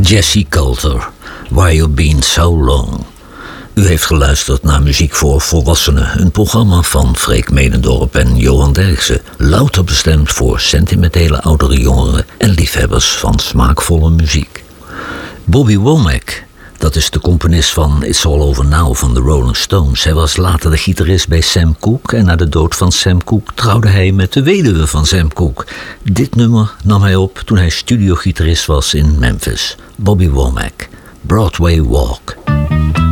Jessie Coulter, Why You Been So Long. U heeft geluisterd naar Muziek voor Volwassenen, een programma van Freek Medendorp en Johan Derksen, louter bestemd voor sentimentele oudere jongeren en liefhebbers van smaakvolle muziek. Bobby Womack, dat is de componist van It's All Over Now van de Rolling Stones. Hij was later de gitarist bij Sam Cooke en na de dood van Sam Cooke trouwde hij met de weduwe van Sam Cooke. Dit nummer nam hij op toen hij studiogitarist was in Memphis. Bobby Womack, Broadway Walk.